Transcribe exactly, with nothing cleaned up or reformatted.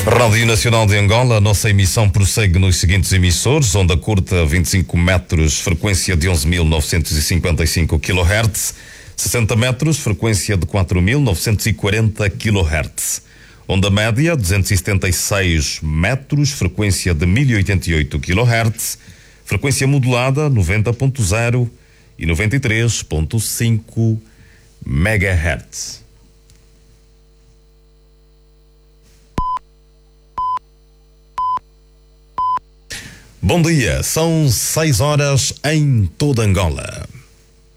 Rádio Nacional de Angola, a nossa emissão prossegue nos seguintes emissores: onda curta vinte e cinco metros, frequência de onze mil novecentos e cinquenta e cinco quilohertz, sessenta metros, frequência de quatro mil novecentos e quarenta quilohertz. Onda média duzentos e setenta e seis metros, frequência de mil e oitenta e oito quilohertz, frequência modulada noventa ponto zero e noventa e três ponto cinco megahertz. Bom dia, são seis horas em toda Angola.